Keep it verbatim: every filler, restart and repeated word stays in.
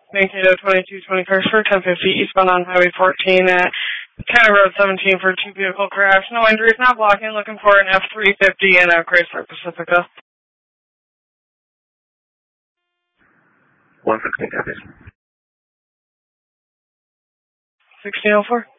Maintain oh twenty-two twenty-first for ten fifty eastbound on Highway fourteen at County Road seventeen for two vehicle crash. No injuries, not blocking. Looking for an F three fifty and a Chrysler Pacifica. one sixteen, copies. sixteen oh four.